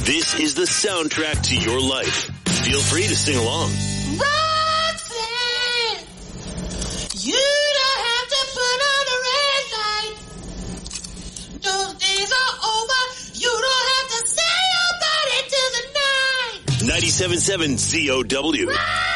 This is the soundtrack to your life. Feel free to sing along. Roxanne, you don't have to put on a red light. Those days are over. You don't have to sell your body to the night. 97.7 COW.